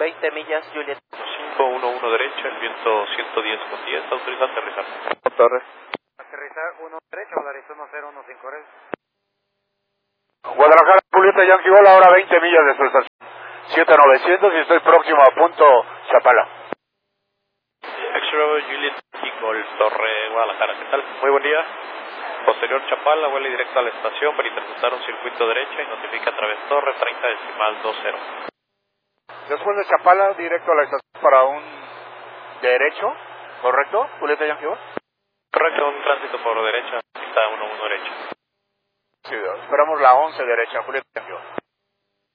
20 millas, Juliet. 511 derecha, el viento 110 con 10, autoriza aterrizar. Torres. Aterrizar 1 derecha, Volaris 1050. Guadalajara, Julieta Yankee, hola, ahora 20 millas de su estación. 7900 y estoy próximo a punto Chapala. X-Ray Juliet Golf Torre Guadalajara, ¿qué tal? Muy buen día. Posterior Chapala, vuela directo a la estación para interpretar un circuito derecha y notifica a través Torre 30.20. Después de Chapala, directo a la estación para un derecho, ¿correcto? Julieta Yankee. Correcto, un tránsito por derecha, está 11 derecha. Sí, esperamos la 11 derecha, Julieta Yankee.